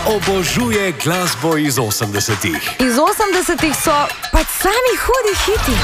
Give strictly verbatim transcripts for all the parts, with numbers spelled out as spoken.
obožuje glasbo iz osemdesetih. Iz osemdesetih so pač sami hudi hiti.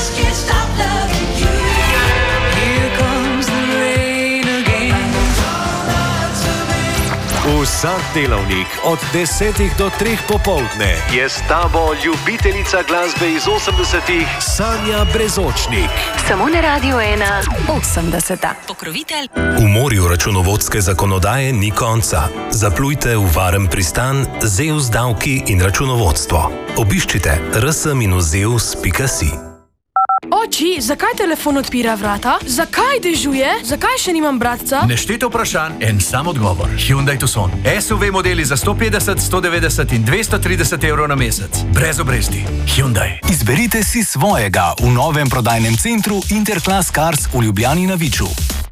Vsak delavnik od desetih do treh popoldne je s tabo ljubiteljica glasbe iz osemdesetih Sanja Brezočnik. Samo na Radio ena osemdeseta. Pokrovitelj. V morju računovodske zakonodaje ni konca. Zaplujte v varen pristan Zeus davki in računovodstvo. Obiščite r s minus zeus pika si. Oči, zakaj telefon odpira vrata? Zakaj dežuje? Zakaj še nimam bratca? Neštete vprašanj, en sam odgovor. Hyundai Tucson. S U V modeli za sto petdeset, sto devetdeset in dvesto trideset evrov na mesec. Brez obresti. Hyundai. Izberite si svojega v novem prodajnem centru Interclass Cars v Ljubljani na Viču.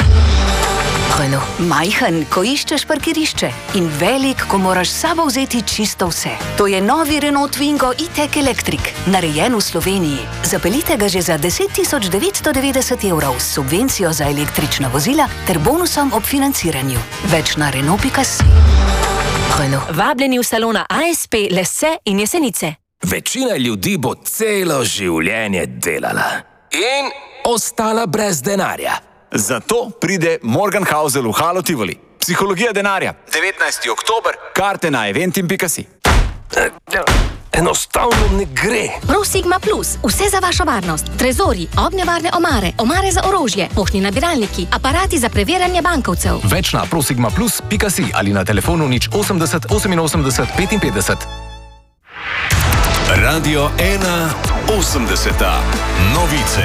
Majhen, ko iščeš parkirišče, in velik, ko moraš s sabo vzeti čisto vse. To je novi Renault Twingo e-tech Electric, narejen v Sloveniji. Zapeljite ga že za deset tisoč devetsto devetdeset evrov s subvencijo za električna vozila ter bonusom ob financiranju. Več na renault pika si. Vabljeni v salona A S P Lesse in Jesenice. Večina ljudi bo celo življenje delala in ostala brez denarja. Zato pride Morgenhausel v Halo Tivoli. Psihologija denarja. devetnajsti oktober. Karte na eventim pika si. Enostavno ne gre. Pro Sigma Plus. Vse za vašo varnost. Trezori, ognjevarne omare, omare za orožje, poštni nabiralniki, aparati za preverjanje bankovcev. Več na prosigmaplus pika si ali na telefonu nič osemdeset oseminosemdeset petinpetdeset. Radio ena osemdeseta. Novice.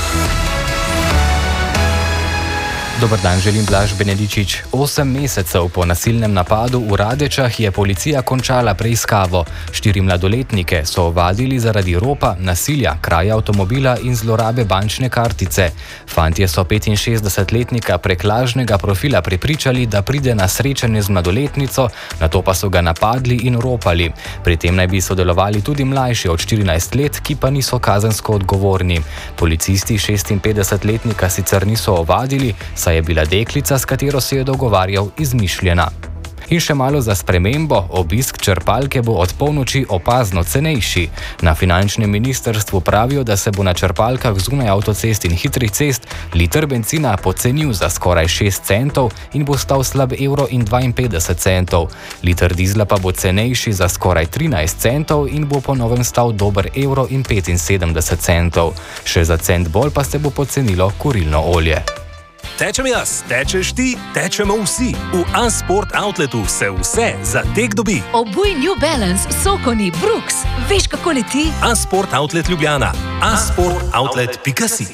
Dobar dan, želim Blaž Benedičič. Osem mesecev po nasilnem napadu v Radečah je policija končala preiskavo. Štiri mladoletnike so ovadili zaradi ropa, nasilja, kraja avtomobila in zlorabe bančne kartice. Fantje so petinšestdesetletnika prek lažnega profila prepričali, da pride na srečanje z mladoletnico, nato pa so ga napadli in ropali. Pri tem naj bi sodelovali tudi mlajši od štirinajst let, ki pa niso kazensko odgovorni. Policisti šestinpetdesetletnika sicer niso ovadili, saj je bila deklica, s katero se je dogovarjal, izmišljena. In še malo za spremembo, obisk črpalke bo od polnoči opazno cenejši. Na finančnem ministrstvu pravijo, da se bo na črpalkah zunaj avtocest in hitrih cest liter bencina pocenil za skoraj šest centov in bo stal slab evro in dvainpetdeset centov. Liter dizla pa bo cenejši za skoraj trinajst centov in bo po novem stal dober evro in petinsedemdeset centov. Še za cent bolj pa se bo pocenilo kurilno olje. Tečem jaz, tečeš ti, tečemo vsi. V A-Sport Outletu se vse za tek dobi. Obuj New Balance, Sokoni, Brooks. Veš, kako leti? A-Sport Outlet Ljubljana. a sport outlet pika si.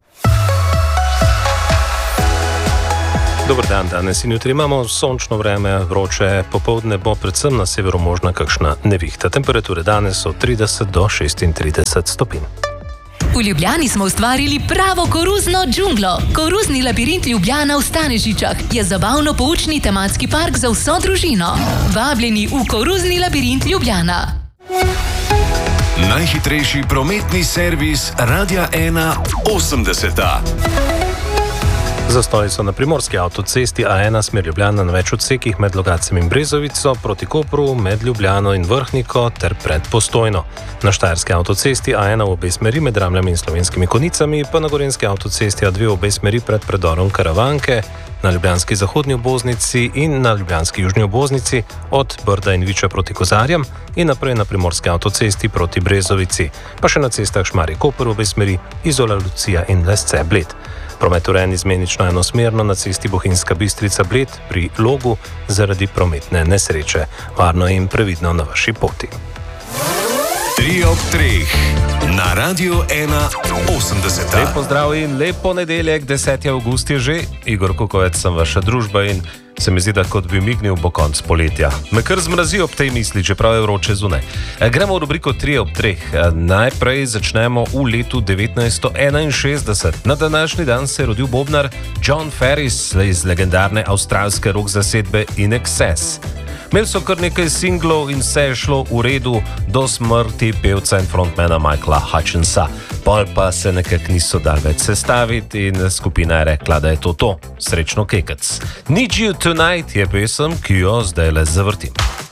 Dobar dan, danes in jutri imamo sončno vreme, vroče, popoldne bo predvsem na severu možna kakšna nevihta. Temperature danes so trideset do šestintrideset stopinj. V Ljubljani smo ustvarili pravo koruzno džunglo. Koruzni labirint Ljubljana v Stanežičah je zabavno-poučni tematski park za vso družino. Vabljeni v koruzni labirint Ljubljana. Najhitrejši prometni servis Radia ena osemdeseta. Zastoji so na primorski avtocesti A ena smer Ljubljana na več odsekih med Logatcem in Brezovico, proti Kopru, med Ljubljano in Vrhniko ter pred Postojno. Na štajerski avtocesti A ena v obe smeri med Ramljami in Slovenskimi Konicami, pa na gorenjski avtocesti A dve v obe smeri pred predorom Karavanke, na ljubljanski zahodni obvoznici in na ljubljanski južni obvoznici od Brda in Viča proti Kozarjem in naprej na primorski avtocesti proti Brezovici, pa še na cestah Šmarje-Koper v obe smeri, Izola, Lucija in Lesce, Bled. Promet urejen izmenično enosmerno na cesti Bohinjska Bistrica-Bled pri Logu zaradi prometne nesreče. Varno in previdno na vaši poti. Tri ob treh na Radio ena osemdeseta. Lep pozdrav in lep ponedeljek, deseti avgust je že. Igor Kukovec sem vaša družba in se mi zdi, da kot bi mignil bo konc poletja. Me kar zmrazi ob tej misli, čeprav je vroče zunaj. Gremo v rubriko tri ob treh. Najprej začnemo v letu devetnajststo enainšestdeset. Na današnji dan se je rodil bobnar John Ferris iz legendarne avstralske rock zasedbe In Excess. Imeli so kar nekaj singlov in vse je šlo v redu do smrti pevca in frontmana Michaela Hutchinsa. Pol pa se nekako niso dal več sestaviti in skupina je rekla, da je to to. Srečno, Kekec. Need You Tonight je pesem, ki jo zdaj le zavrtim.